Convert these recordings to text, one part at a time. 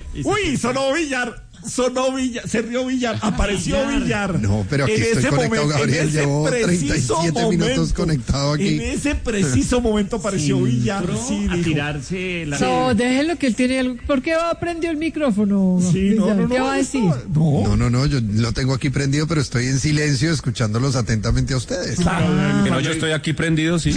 Uy, sonó Villar, se rió Villar, apareció Villar. No, pero aquí estoy conectado, Gabriel, llevo 37 minutos conectado aquí. En ese preciso momento apareció Villar. Sí, a tirarse la... No, déjelo que él tiene algo. ¿Por qué va a prender el micrófono? Sí, no, ¿Qué va a decir? No, yo lo tengo aquí prendido, pero estoy en silencio escuchándolos atentamente a ustedes. Claro, que no, yo estoy aquí prendido, sí.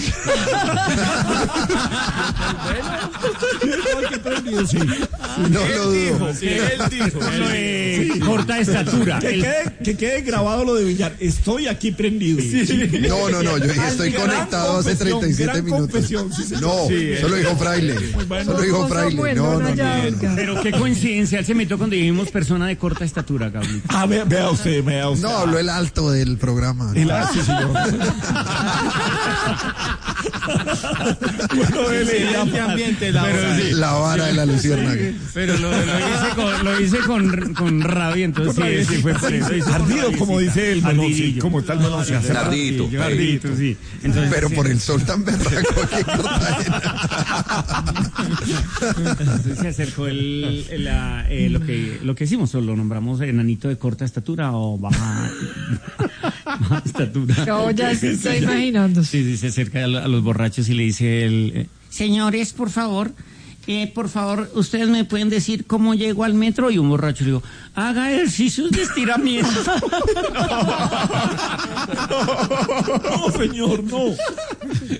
No lo dudo. Él dijo. Corta estatura. Que quede grabado lo de Villar. Estoy aquí prendido. No, yo estoy conectado hace 37 minutos. No, solo dijo Fraile. Solo dijo Fraile. No. Pero qué coincidencia, él se metió cuando dijimos persona de corta estatura, Gabriel. Ah, vea usted. No, habló el alto del programa. Sí, señor. Bueno, la vara de la luciérnaga. Pero lo hice con rabia, entonces sí fue por eso. Ardido, como dice el melón, sí, como está el melón. Ardito, sí. Entonces, pero por el sol tan berraco que entonces se acercó lo que hicimos, lo nombramos enanito de corta estatura o baja estatura. No, ya se está imaginando. Sí, se acerca a los borrachos y le dice señores, por favor, ustedes me pueden decir cómo llego al metro. Y un borracho le dijo, haga ejercicios de estiramiento. No, señor, no.